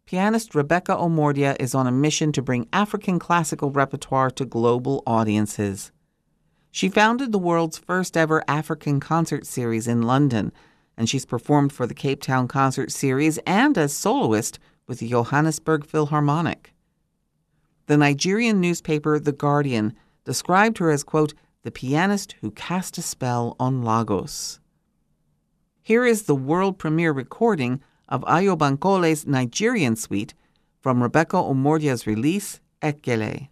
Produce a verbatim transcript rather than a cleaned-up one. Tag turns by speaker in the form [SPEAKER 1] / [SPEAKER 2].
[SPEAKER 1] pianist Rebecca Omordia is on a mission to bring African classical repertoire to global audiences. She founded the world's first ever African concert series in London, and she's performed for the Cape Town Concert Series and as soloist with the Johannesburg Philharmonic. The Nigerian newspaper The Guardian described her as, quote, the pianist who cast a spell on Lagos. Here is the world premiere recording of Ayo Bankole's Nigerian suite from Rebecca Omordia's release, Ekele.